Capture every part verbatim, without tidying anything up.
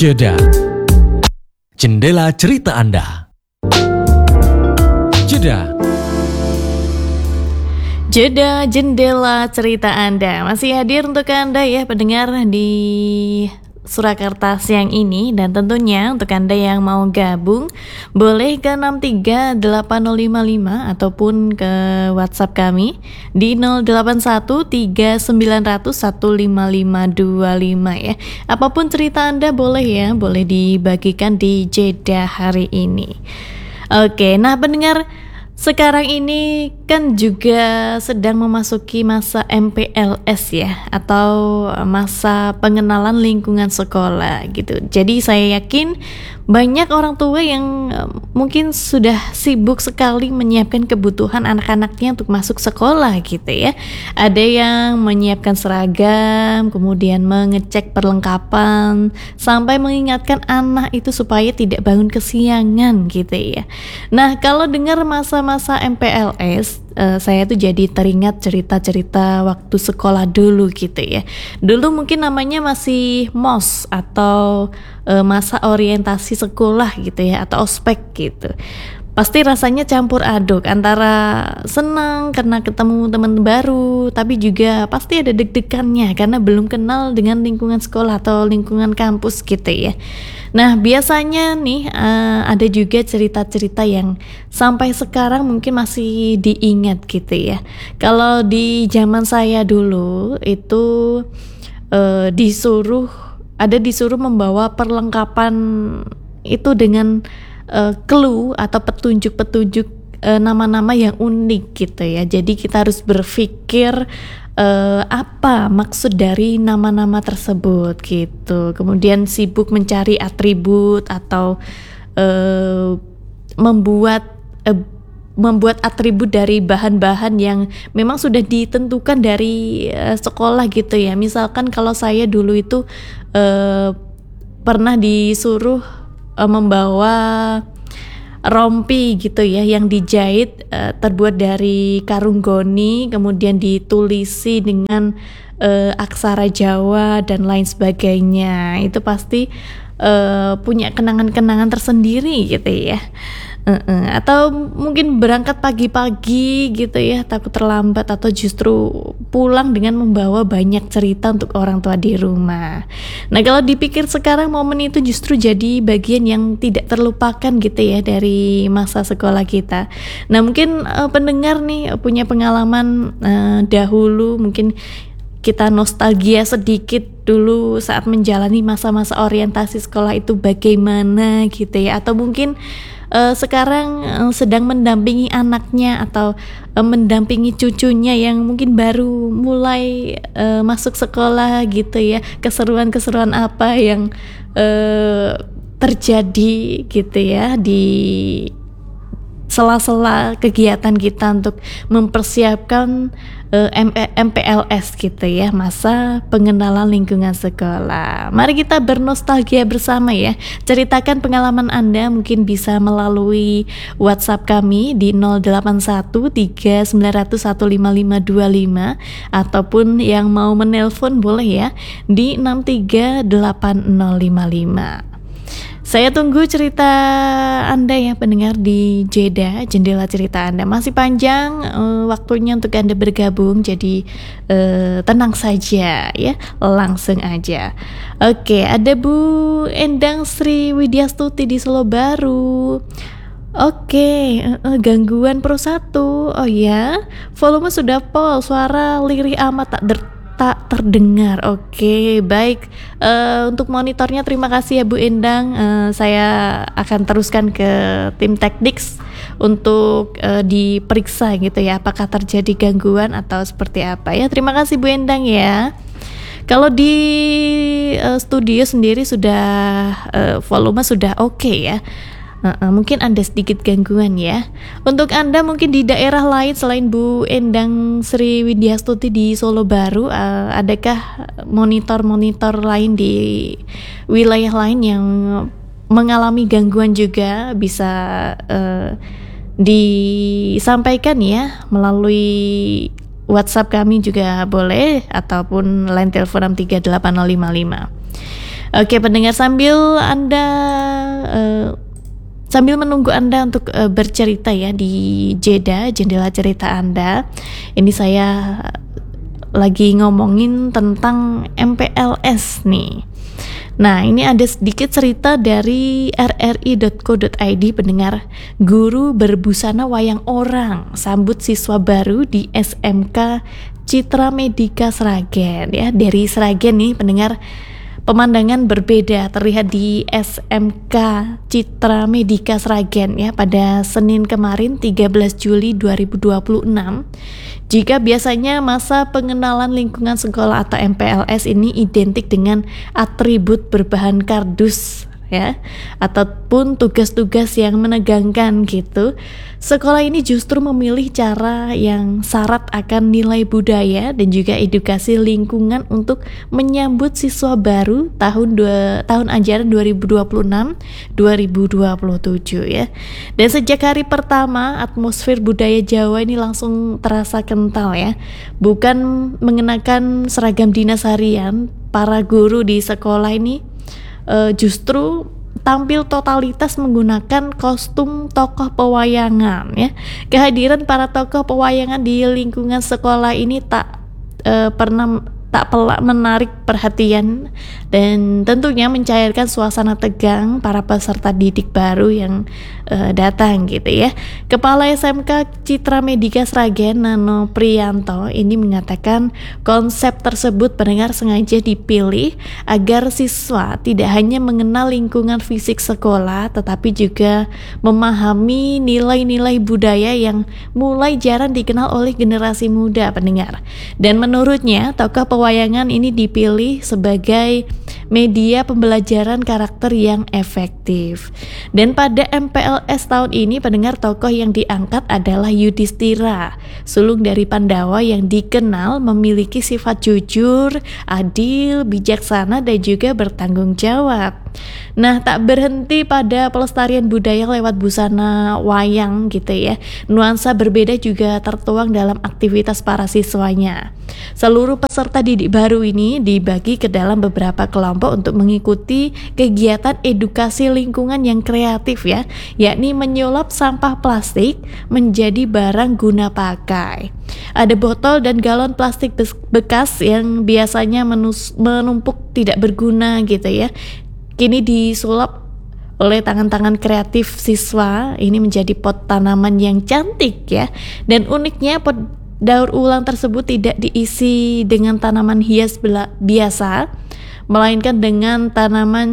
Jeda. Jendela cerita Anda. Jeda. Jeda jendela cerita Anda masih hadir untuk Anda ya pendengar di Surakarta siang ini, dan tentunya untuk Anda yang mau gabung boleh ke enam tiga delapan nol lima lima ataupun ke WhatsApp kami di nol delapan satu tiga sembilan nol nol satu lima lima dua lima ya. Apapun cerita Anda boleh ya, boleh dibagikan di jeda hari ini. Oke, nah pendengar, sekarang ini kan juga sedang memasuki masa M P L S ya, atau masa pengenalan lingkungan sekolah gitu. Jadi saya yakin banyak orang tua yang mungkin sudah sibuk sekali menyiapkan kebutuhan anak-anaknya untuk masuk sekolah gitu ya. Ada yang menyiapkan seragam, kemudian mengecek perlengkapan, sampai mengingatkan anak itu supaya tidak bangun kesiangan gitu ya. Nah, kalau dengar masa-masa M P L S, Uh, saya tuh jadi teringat cerita-cerita waktu sekolah dulu gitu ya. Dulu mungkin namanya masih M O S atau uh, masa orientasi sekolah gitu ya, atau ospek gitu. Pasti rasanya campur aduk antara senang karena ketemu teman baru, tapi juga pasti ada deg-degannya karena belum kenal dengan lingkungan sekolah atau lingkungan kampus gitu ya. Nah, biasanya nih uh, ada juga cerita-cerita yang sampai sekarang mungkin masih diingat gitu ya. Kalau di zaman saya dulu itu uh, disuruh ada disuruh membawa perlengkapan itu dengan Uh, clue atau petunjuk-petunjuk uh, nama-nama yang unik gitu ya. Jadi kita harus berpikir uh, apa maksud dari nama-nama tersebut gitu. Kemudian sibuk mencari atribut atau uh, membuat uh, membuat atribut dari bahan-bahan yang memang sudah ditentukan dari uh, sekolah gitu ya. Misalkan kalau saya dulu itu uh, pernah disuruh Uh, membawa rompi gitu ya, yang dijahit uh, terbuat dari karung goni, kemudian ditulisi dengan uh, aksara Jawa dan lain sebagainya. Itu pasti uh, punya kenangan-kenangan tersendiri gitu ya. Uh-uh. Atau mungkin berangkat pagi-pagi gitu ya, takut terlambat, atau justru pulang dengan membawa banyak cerita untuk orang tua di rumah. Nah, kalau dipikir sekarang, momen itu justru jadi bagian yang tidak terlupakan gitu ya dari masa sekolah kita. Nah, mungkin uh, pendengar nih punya pengalaman uh, dahulu, mungkin kita nostalgia sedikit dulu saat menjalani masa-masa orientasi sekolah itu bagaimana gitu ya, atau mungkin Uh, sekarang uh, sedang mendampingi anaknya atau uh, mendampingi cucunya yang mungkin baru mulai uh, masuk sekolah gitu ya. Keseruan-keseruan apa yang uh, terjadi gitu ya di sela-sela kegiatan kita untuk mempersiapkan uh, M P L S gitu ya, masa pengenalan lingkungan sekolah. Mari kita bernostalgia bersama ya. Ceritakan pengalaman Anda, mungkin bisa melalui WhatsApp kami di nol delapan satu tiga sembilan nol nol satu lima lima dua lima, ataupun yang mau menelpon boleh ya di enam tiga delapan nol lima lima. Saya tunggu cerita Anda ya pendengar di Jeda Jendela Cerita Anda. Masih panjang uh, waktunya untuk Anda bergabung, jadi uh, tenang saja ya, langsung aja. Oke, ada Bu Endang Sri Widyastuti di Solo Baru. Oke, uh, uh, gangguan Pro satu. Oh ya, volume sudah pol, suara lirih amat tak der- tak terdengar. Oke, baik. Uh, untuk monitornya terima kasih ya Bu Endang. Uh, saya akan teruskan ke tim teknik untuk uh, diperiksa gitu ya, apakah terjadi gangguan atau seperti apa ya. Terima kasih Bu Endang ya. Kalau di uh, studio sendiri sudah uh, volume sudah oke okay ya. Uh, uh, mungkin ada sedikit gangguan ya. Untuk Anda mungkin di daerah lain selain Bu Endang Sri Widyastuti di Solo Baru, uh, adakah monitor-monitor lain di wilayah lain yang mengalami gangguan juga? Bisa uh, disampaikan ya melalui WhatsApp kami juga boleh, ataupun line telepon enam tiga delapan nol lima lima. Oke pendengar, sambil Anda uh, sambil menunggu Anda untuk uh, bercerita ya di jeda jendela cerita Anda, ini saya lagi ngomongin tentang M P L S nih. Nah, ini ada sedikit cerita dari r r i dot co dot i d pendengar. Guru berbusana wayang orang sambut siswa baru di S M K Citra Medika Sragen ya. Dari Sragen nih pendengar, pemandangan berbeda terlihat di S M K Citra Medika Sragen ya pada Senin kemarin tiga belas Juli dua ribu dua puluh enam. Jika biasanya masa pengenalan lingkungan sekolah atau M P L S ini identik dengan atribut berbahan kardus ya, ataupun tugas-tugas yang menegangkan gitu, sekolah ini justru memilih cara yang syarat akan nilai budaya dan juga edukasi lingkungan untuk menyambut siswa baru tahun dua, tahun ajaran dua ribu dua puluh enam dua ribu dua puluh tujuh ya. Dan sejak hari pertama atmosfer budaya Jawa ini langsung terasa kental ya. Bukan mengenakan seragam dinas harian, para guru di sekolah ini Uh, justru tampil totalitas menggunakan kostum tokoh pewayangan ya. Kehadiran para tokoh pewayangan di lingkungan sekolah ini tak uh, pernah tak pelak menarik perhatian dan tentunya mencairkan suasana tegang para peserta didik baru yang uh, datang gitu ya. Kepala S M K Citra Medika Sragen Nano Priyanto ini mengatakan konsep tersebut pendengar sengaja dipilih agar siswa tidak hanya mengenal lingkungan fisik sekolah tetapi juga memahami nilai-nilai budaya yang mulai jarang dikenal oleh generasi muda pendengar. Dan menurutnya tokoh pewayangan ini dipilih sebagai media pembelajaran karakter yang efektif. Dan pada M P L S tahun ini pendengar, tokoh yang diangkat adalah Yudhistira, sulung dari Pandawa yang dikenal memiliki sifat jujur, adil, bijaksana dan juga bertanggung jawab. Nah, tak berhenti pada pelestarian budaya lewat busana wayang gitu ya. Nuansa berbeda juga tertuang dalam aktivitas para siswanya. Seluruh peserta didik baru ini dibagi ke dalam beberapa kelompok untuk mengikuti kegiatan edukasi lingkungan yang kreatif ya, yakni menyulap sampah plastik menjadi barang guna pakai. Ada botol dan galon plastik bekas yang biasanya menus- menumpuk tidak berguna gitu ya, kini disulap oleh tangan-tangan kreatif siswa ini menjadi pot tanaman yang cantik ya. Dan uniknya pot daur ulang tersebut tidak diisi dengan tanaman hias biasa, melainkan dengan tanaman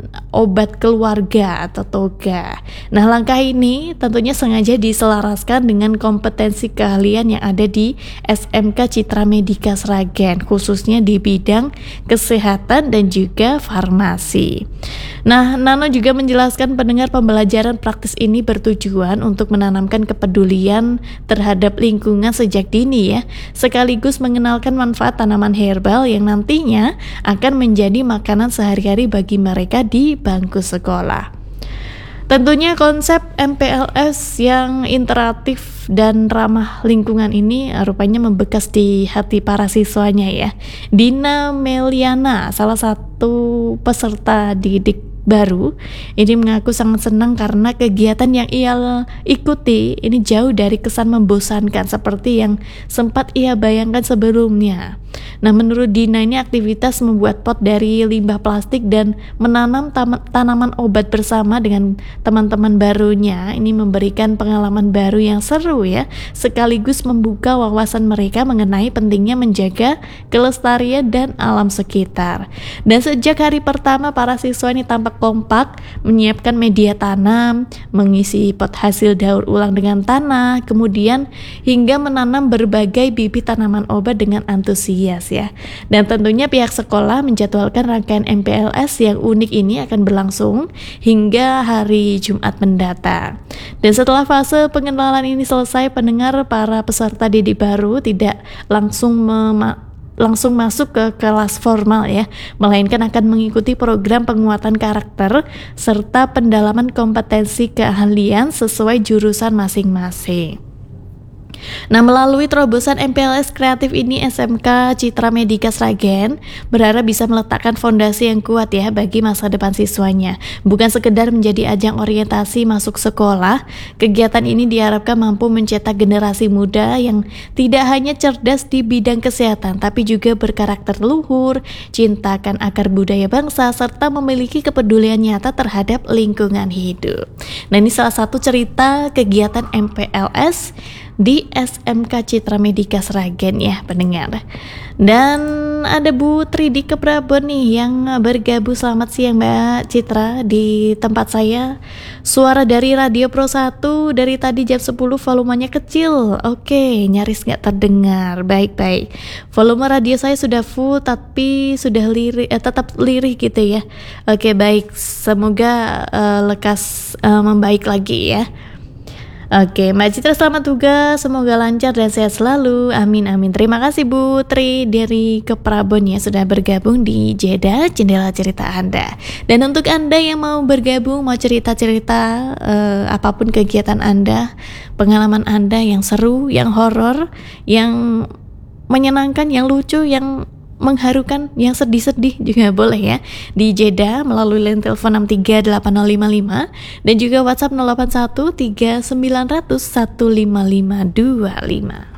obat keluarga atau toga. Nah, langkah ini tentunya sengaja diselaraskan dengan kompetensi keahlian yang ada di S M K Citra Medika Sragen, khususnya di bidang kesehatan dan juga farmasi. Nah, Nano juga menjelaskan pendengar pembelajaran praktis ini bertujuan untuk menanamkan kepedulian terhadap lingkungan sejak dini ya, sekaligus mengenalkan manfaat tanaman herbal yang nantinya akan menjadi makanan sehari-hari bagi mereka di bangku sekolah. Tentunya konsep M P L S yang interaktif dan ramah lingkungan ini rupanya membekas di hati para siswanya ya. Dina Meliana, salah satu peserta didik baru, ini mengaku sangat senang karena kegiatan yang ia ikuti ini jauh dari kesan membosankan seperti yang sempat ia bayangkan sebelumnya. Nah, menurut Dina ini aktivitas membuat pot dari limbah plastik dan menanam tam- tanaman obat bersama dengan teman-teman barunya ini memberikan pengalaman baru yang seru ya, sekaligus membuka wawasan mereka mengenai pentingnya menjaga kelestarian dan alam sekitar. Dan sejak hari pertama para siswa ini tampak kompak menyiapkan media tanam, mengisi pot hasil daur ulang dengan tanah, kemudian hingga menanam berbagai bibit tanaman obat dengan antusias ya. Dan tentunya pihak sekolah menjadwalkan rangkaian M P L S yang unik ini akan berlangsung hingga hari Jumat mendatang. Dan setelah fase pengenalan ini selesai, pendengar, para peserta didik baru tidak langsung mema- langsung masuk ke kelas formal ya, melainkan akan mengikuti program penguatan karakter serta pendalaman kompetensi keahlian sesuai jurusan masing-masing. Nah, melalui terobosan M P L S kreatif ini, S M K Citra Medika Sragen berharap bisa meletakkan fondasi yang kuat ya bagi masa depan siswanya. Bukan sekedar menjadi ajang orientasi masuk sekolah, kegiatan ini diharapkan mampu mencetak generasi muda yang tidak hanya cerdas di bidang kesehatan, tapi juga berkarakter luhur, cinta akan akar budaya bangsa, serta memiliki kepedulian nyata terhadap lingkungan hidup. Nah, ini salah satu cerita kegiatan M P L S di S M K Citra Medika Sragen ya pendengar. Dan ada Bu Tridike Prabon nih yang bergabung. Selamat siang Mbak Citra di tempat saya. Suara dari Radio Pro satu dari tadi jam sepuluh volumenya kecil. Oke, nyaris gak terdengar. Baik-baik. Volume radio saya sudah full tapi sudah lirih, eh, tetap lirih gitu ya. Oke, baik. Semoga uh, lekas uh, membaik lagi ya. Oke, Mbak Citra selamat tugas, semoga lancar dan sehat selalu. Amin amin. Terima kasih Bu Tri dari Keprabon ya sudah bergabung di Jeddah Jendela Cerita Anda. Dan untuk Anda yang mau bergabung, mau cerita-cerita eh, apapun kegiatan Anda, pengalaman Anda yang seru, yang horor, yang menyenangkan, yang lucu, yang mengharukan, yang sedih-sedih juga boleh ya di Jeddah melalui line telepon enam tiga delapan nol lima lima dan juga WhatsApp nol delapan satu tiga sembilan nol nol satu lima lima dua lima.